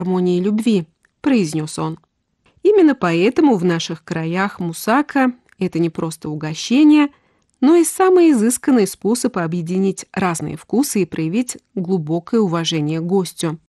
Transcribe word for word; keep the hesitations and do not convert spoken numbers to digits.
гармонии и любви», – произнес он. Именно поэтому в наших краях мусака – это не просто угощение, но и самый изысканный способ объединить разные вкусы и проявить глубокое уважение к гостю.